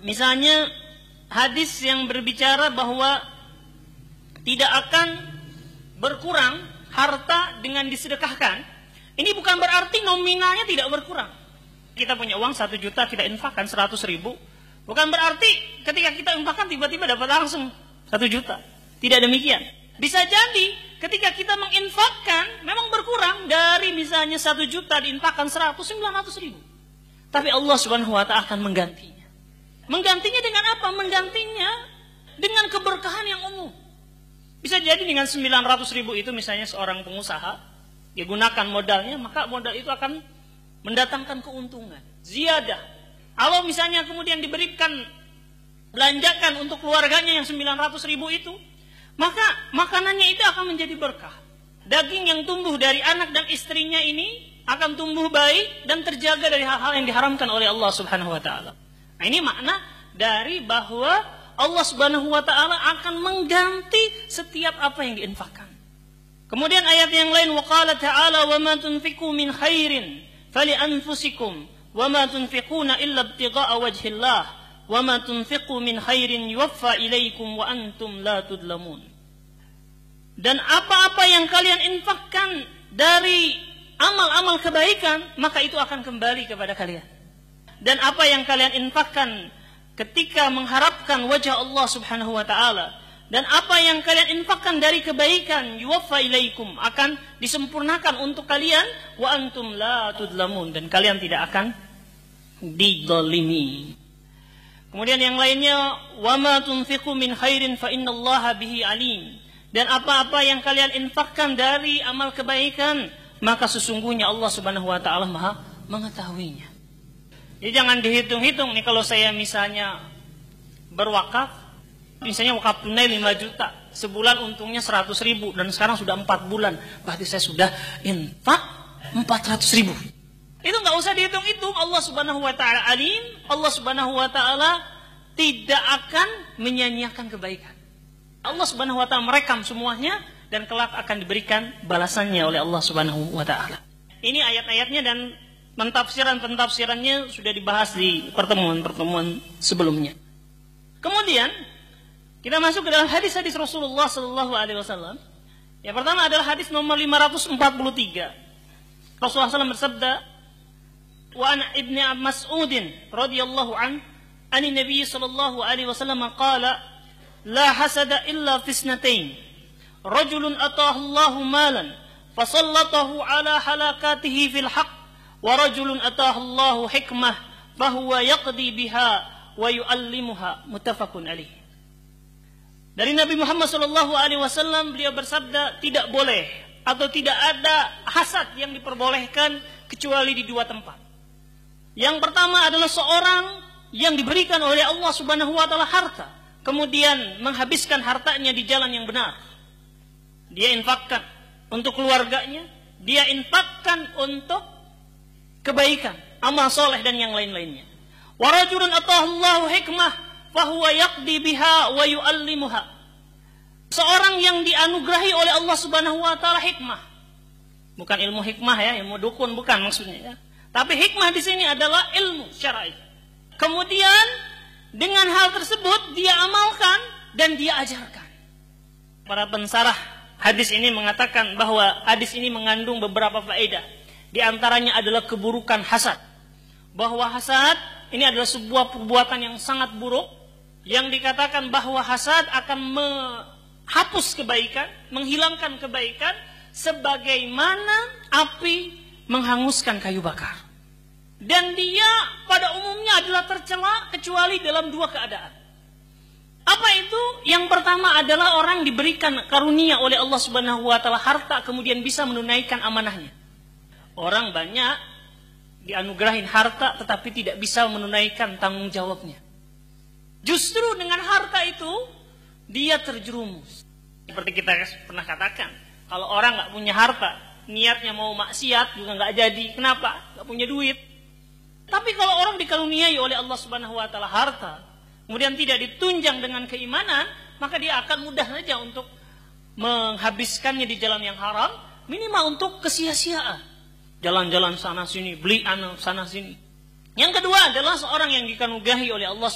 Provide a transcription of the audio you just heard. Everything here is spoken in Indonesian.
Misalnya hadis yang berbicara bahwa tidak akan berkurang harta dengan disedekahkan. Ini bukan berarti nominalnya tidak berkurang. Kita punya uang 1 juta, kita infakkan 100.000. Bukan berarti ketika kita infakkan tiba-tiba dapat langsung 1 juta. Tidak demikian. Bisa jadi ketika kita menginfakkan memang berkurang dari misalnya 1 juta diinfakkan 900.000. Tapi Allah Subhanahu wa ta'ala akan menggantinya. Menggantinya dengan apa? Menggantinya dengan keberkahan yang umum. Bisa jadi dengan 900.000 itu misalnya seorang pengusaha, dia gunakan modalnya, maka modal itu akan mendatangkan keuntungan. Ziyadah. Kalau misalnya kemudian diberikan, belanjakan untuk keluarganya yang 900.000 itu, maka makanannya itu akan menjadi berkah. Daging yang tumbuh dari anak dan istrinya ini akan tumbuh baik dan terjaga dari hal-hal yang diharamkan oleh Allah Subhanahu wa ta'ala. Nah, ini makna dari bahwa Allah Subhanahu wa ta'ala akan mengganti setiap apa yang diinfakkan. Kemudian ayat yang lain, wa qala ta'ala wa ma tunfiqu min khairin fali anfusikum wa ma tunfiquna illa ibtigha'a wajhillah wa ma tunfiqu min khairin yuwaffa ilaikum wa antum la tudlamun. Dan apa-apa yang kalian infakkan dari amal-amal kebaikan, maka itu akan kembali kepada kalian. Dan apa yang kalian infakkan ketika mengharapkan wajah Allah Subhanahu wa ta'ala, dan apa yang kalian infakkan dari kebaikan, yuwaffa ilaikum, akan disempurnakan untuk kalian, wa antum la tudlamun, dan kalian tidak akan dizalimi. Kemudian yang lainnya, wa ma tunfiqu min khairin fa innallaha bihi alim. Dan apa-apa yang kalian infakkan dari amal kebaikan, maka sesungguhnya Allah Subhanahu wa ta'ala Maha mengetahuinya. Jadi jangan dihitung-hitung nih, kalau saya misalnya berwakaf, misalnya wakaf tunai 5 juta, sebulan untungnya 100.000, dan sekarang sudah 4 bulan, berarti saya sudah infak 400.000. Itu nggak usah dihitung-hitung. Allah Subhanahu wa ta'ala alim. Allah Subhanahu wa ta'ala tidak akan menyanyiakan kebaikan. Allah Subhanahu wa ta'ala merekam semuanya, dan kelak akan diberikan balasannya oleh Allah Subhanahu wa ta'ala. Ini ayat-ayatnya, dan pentafsirannya sudah dibahas di pertemuan-pertemuan sebelumnya. Kemudian kita masuk ke dalam hadis-hadis Rasulullah sallallahu alaihi wasallam. Yang pertama adalah hadis nomor 543. Rasulullah SAW bersabda, "Wa an ibni Mas'udin radhiyallahu an Nabi sallallahu alaihi wasallam qala, la hasada illa fisnatain. Rajulun atahu Allahu malan fasallatahu ala halakatihi fil haqq. Warajulun atahullahu hikmah fahuwa yaqdi biha wa yu'allimuha." Muttafaqun alaih. Dari Nabi Muhammad SAW, beliau bersabda, tidak boleh atau tidak ada hasad yang diperbolehkan kecuali di 2 tempat. Yang pertama adalah seorang yang diberikan oleh Allah Subhanahu wa ta'ala harta, kemudian menghabiskan hartanya di jalan yang benar. Dia infakkan untuk keluarganya, dia infakkan untuk kebaikan, amal soleh dan yang lain-lainnya. Wa rajulun atahullahu hikmah fahuwa yaqdi biha wa yu'allimuha. Seorang yang dianugerahi oleh Allah Subhanahu wa ta'ala hikmah. Bukan ilmu hikmah ya, ilmu dukun bukan maksudnya ya. Tapi hikmah di sini adalah ilmu syar'i. Kemudian dengan hal tersebut dia amalkan dan dia ajarkan. Para pensarah hadis ini mengatakan bahwa hadis ini mengandung beberapa faedah. Di antaranya adalah keburukan hasad. Bahwa hasad ini adalah sebuah perbuatan yang sangat buruk, yang dikatakan bahwa hasad akan menghapus kebaikan, menghilangkan kebaikan, sebagaimana api menghanguskan kayu bakar. Dan dia pada umumnya adalah tercela kecuali dalam 2 keadaan. Apa itu? Yang pertama adalah orang diberikan karunia oleh Allah Subhanahu wa ta'ala harta, kemudian bisa menunaikan amanahnya. Orang banyak dianugerahin harta tetapi tidak bisa menunaikan tanggung jawabnya. Justru dengan harta itu dia terjerumus. Seperti kita pernah katakan, kalau orang nggak punya harta, niatnya mau maksiat juga nggak jadi. Kenapa? Nggak punya duit. Tapi kalau orang dikaruniai oleh Allah Subhanahu wa ta'ala harta, kemudian tidak ditunjang dengan keimanan, maka dia akan mudah saja untuk menghabiskannya di jalan yang haram, minimal untuk kesia-siaan. Jalan-jalan sana sini, beli sana sini. Yang kedua adalah seorang yang dikaruniai oleh Allah